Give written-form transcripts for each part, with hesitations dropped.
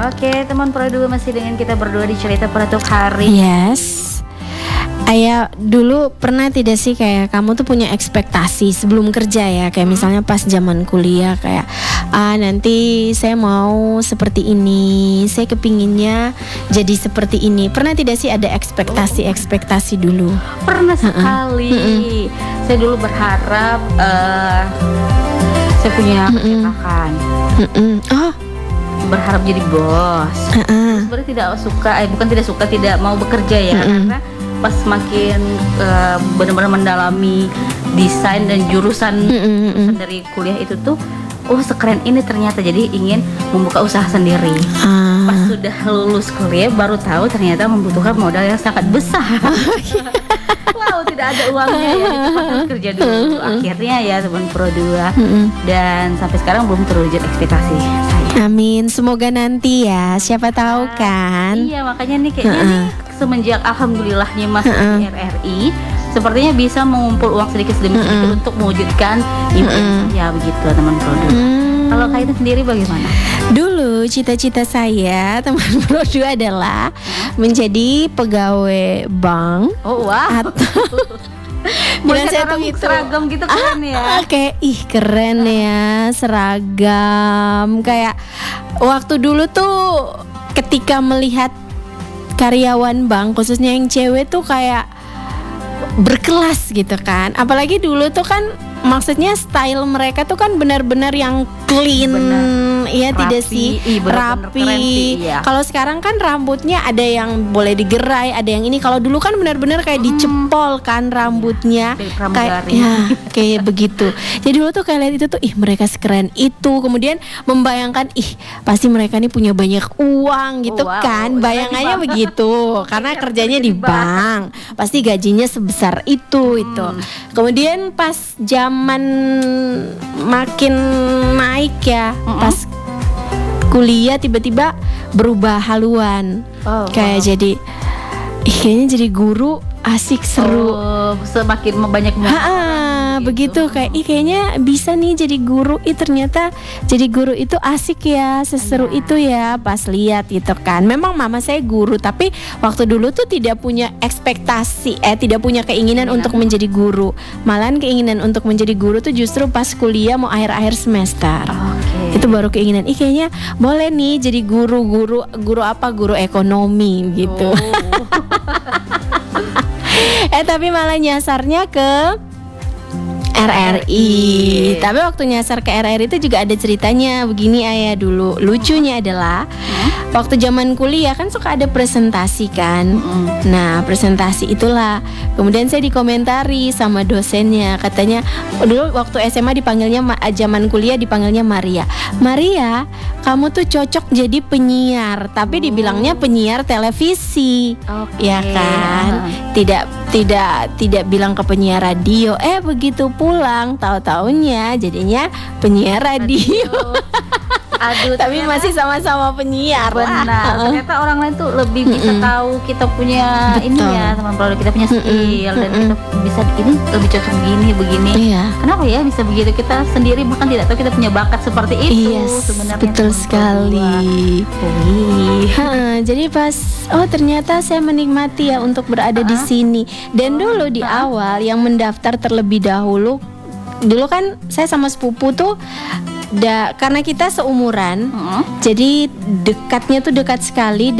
Oke, teman Produ, masih dengan kita berdua di cerita penutup hari. Yes. Ayah, dulu pernah tidak sih kayak kamu tuh punya ekspektasi sebelum kerja ya, kayak misalnya pas zaman kuliah kayak nanti saya mau seperti ini, saya kepinginnya jadi seperti ini. Pernah tidak sih ada ekspektasi dulu? Pernah sekali. Saya dulu berharap saya punya kecetakan. Oh, berharap jadi bos. Sebenarnya tidak mau bekerja ya, karena pas makin benar-benar mendalami desain dan jurusan dari kuliah itu tuh, sekeren ini ternyata, jadi ingin membuka usaha sendiri. Pas sudah lulus kuliah baru tahu ternyata membutuhkan modal yang sangat besar. Wow, tidak ada uangnya ya, itu harus kerja dulu. Akhirnya ya teman Pro 2 dan sampai sekarang belum terwujud ekspektasi saya. Amin, semoga nanti ya, siapa tahu kan. Iya, makanya nih kayaknya nih semenjak alhamdulillahnya masuk di RRI, sepertinya bisa mengumpul uang sedikit demi sedikit untuk mewujudkan impian saya, begitu teman Pro 2. Kalau Kak itu sendiri bagaimana? Dulu cita-cita saya teman Pro 2 adalah menjadi pegawai bank. Oh wah. Bilang saya tuh gitu. Seragam gitu keren ya. Kayak keren ya, seragam. Kayak waktu dulu tuh ketika melihat karyawan bank khususnya yang cewek tuh kayak berkelas gitu kan. Apalagi dulu tuh kan maksudnya style mereka tuh kan benar-benar yang clean, iya tidak sih, rapi. Iya. Kalau sekarang kan rambutnya ada yang boleh digerai, ada yang ini. Kalau dulu kan benar-benar kayak dicepol kan rambutnya, kayak begitu. Jadi dulu tuh kayak lihat itu tuh, mereka sekeren itu. Kemudian membayangkan, pasti mereka nih punya banyak uang gitu kan. Bayangannya begitu, karena kerjanya di bank, pasti gajinya sebesar itu. Kemudian pas zaman makin naik ya, pas kuliah tiba-tiba berubah haluan. Kayak jadi kayaknya jadi guru asik, seru. Semakin banyak begitu kayak kayaknya bisa nih jadi guru. Ternyata jadi guru itu asik ya, seseru itu ya pas lihat gitu kan. Memang mama saya guru, tapi waktu dulu tuh tidak punya ekspektasi, tidak punya keinginan untuk menjadi guru. Malahan keinginan untuk menjadi guru tuh justru pas kuliah mau akhir-akhir semester. Itu baru keinginan, kayaknya boleh nih jadi guru apa, guru ekonomi gitu. Tapi malah nyasarnya ke RRI. Tapi waktu nyasar ke RRI itu juga ada ceritanya. Begini ayah, dulu lucunya adalah waktu zaman kuliah kan suka ada presentasi kan. Nah presentasi itulah kemudian saya dikomentari sama dosennya. Katanya dulu waktu SMA dipanggilnya, zaman kuliah dipanggilnya Maria, kamu tuh cocok jadi penyiar. Tapi dibilangnya penyiar televisi, ya kan. Tidak bilang ke penyiar radio. Begitu pulang tahu-taunya jadinya penyiar radio. Aduh, tapi masih sama-sama penyiar. Benar. Ternyata orang lain tuh lebih bisa tahu kita punya ini ya, teman produk, kita punya skill dan kita bisa ini lebih cocok begini. Kenapa ya bisa begitu? Kita sendiri bahkan tidak tahu kita punya bakat seperti itu. Sebenarnya betul sekali. Jadi pas ternyata saya menikmati ya untuk berada di sini. Dan dulu di awal yang mendaftar terlebih dahulu kan saya sama sepupu tuh karena kita seumuran, jadi dekatnya tuh dekat sekali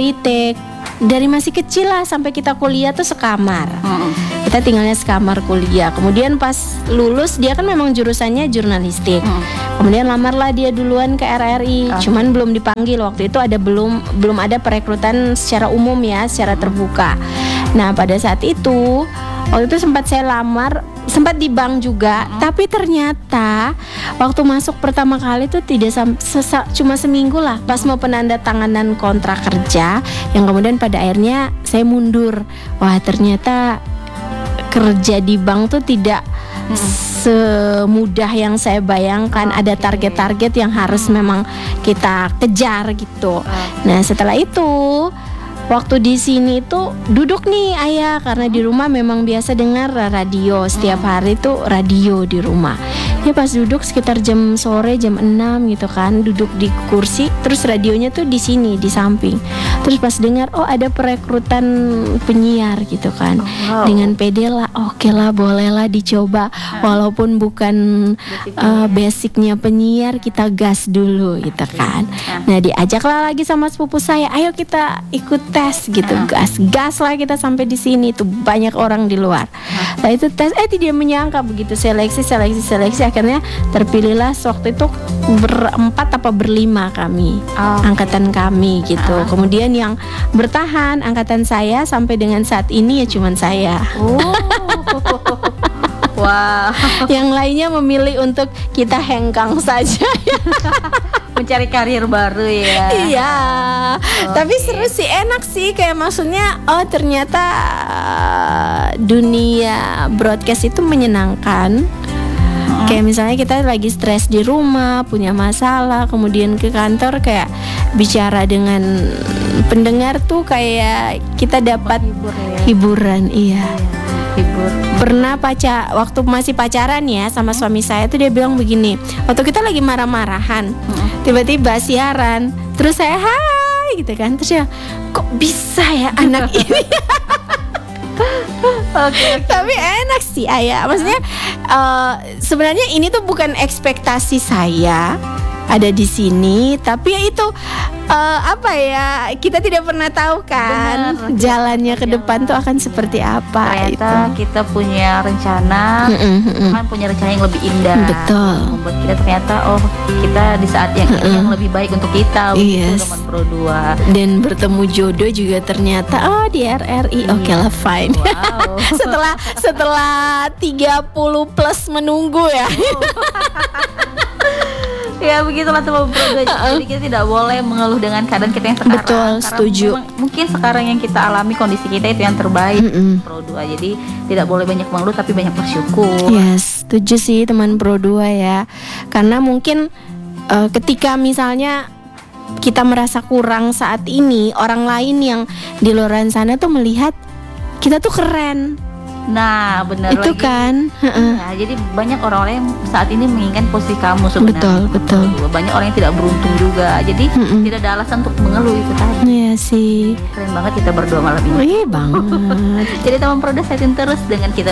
dari masih kecil lah sampai kita kuliah tuh sekamar. Kita tinggalnya sekamar kuliah. Kemudian pas lulus dia kan memang jurusannya jurnalistik. Kemudian lamarlah dia duluan ke RRI. Cuman belum dipanggil waktu itu, belum ada perekrutan secara umum ya, secara terbuka. Nah pada saat itu waktu itu sempat saya lamar, sempat di bank juga. Tapi ternyata waktu masuk pertama kali tuh tidak cuma seminggu lah, pas mau penandatanganan kontrak kerja, yang kemudian pada akhirnya saya mundur. Wah ternyata kerja di bank tuh tidak semudah yang saya bayangkan. Ada target-target yang harus memang kita kejar gitu. Nah setelah itu waktu di sini tuh duduk nih ayah, karena di rumah memang biasa dengar radio, setiap hari tuh radio di rumah. Ya pas duduk sekitar jam sore jam 6 gitu kan, duduk di kursi, terus radionya tuh di sini di samping. Terus pas dengar oh ada perekrutan penyiar gitu kan. Wow. Dengan pede lah, oke lah boleh lah dicoba. Walaupun bukan basicnya penyiar, kita gas dulu gitu kan. Nah diajaklah lagi sama sepupu saya, ayo kita ikut tes gitu. Gas lah kita sampai di sini, tuh banyak orang di luar. Nah itu tes, tidak menyangka begitu seleksi, akhirnya terpilihlah waktu itu berempat apa berlima kami, angkatan kami gitu. Kemudian yang bertahan angkatan saya sampai dengan saat ini ya cuman saya. Wow. Yang lainnya memilih untuk kita hengkang saja. Mencari karir baru ya. Iya. Tapi seru sih, enak sih, kayak maksudnya ternyata dunia broadcast itu menyenangkan. Kayak misalnya kita lagi stres di rumah, punya masalah, kemudian ke kantor kayak bicara dengan pendengar tuh kayak kita dapat hiburan, iya. Hibur. Pernah waktu masih pacaran ya sama suami saya tuh dia bilang begini, waktu kita lagi marah-marahan, tiba-tiba siaran, terus saya hai gitu kan, terus ya kok bisa ya anak ini. Okay. Tapi enak sih Ayah. Maksudnya sebenarnya ini tuh bukan ekspektasi saya ada di sini, tapi ya itu kita tidak pernah tahu kan. Bener, jalannya ke depan tuh akan seperti apa. Ternyata itu kita punya rencana, kan punya rencana yang lebih indah. Betul. Membuat kita ternyata kita di saat yang ini yang lebih baik untuk kita. Yes. Teman Pro 2. Dan bertemu jodoh juga ternyata di RRI. Oke lah, fine. Wow. setelah 30 plus menunggu ya. Ya begitulah teman Pro 2. Jadi kita tidak boleh mengeluh dengan keadaan kita yang sekarang. Betul, setuju. Mungkin sekarang yang kita alami kondisi kita itu yang terbaik. Pro 2. Jadi tidak boleh banyak mengeluh tapi banyak bersyukur. Yes, setuju sih teman Pro 2 ya. Karena mungkin ketika misalnya kita merasa kurang saat ini, orang lain yang di luar sana tuh melihat kita tuh keren. Nah benar itu lagi. Kan Nah, jadi banyak orang-orang yang saat ini menginginkan posisi kamu sebenarnya. Betul. Banyak orang yang tidak beruntung juga. Jadi tidak ada alasan untuk mengeluh itu tadi. Iya sih. Keren banget kita berdua malam ini. Banget. Jadi teman Pro 2 setin terus dengan kita